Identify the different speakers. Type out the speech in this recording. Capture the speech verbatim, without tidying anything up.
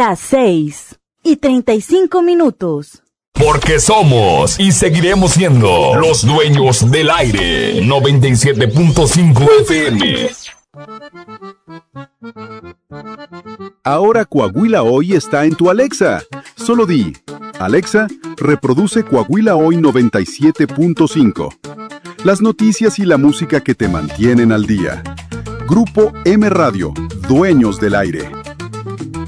Speaker 1: Las seis y treinta y cinco minutos.
Speaker 2: Porque somos y seguiremos siendo los dueños del aire. noventa y siete punto cinco F M.
Speaker 3: Ahora Coahuila Hoy está en tu Alexa. Solo di, Alexa, reproduce Coahuila Hoy noventa y siete punto cinco. Las noticias y la música que te mantienen al día. Grupo M Radio, dueños del aire.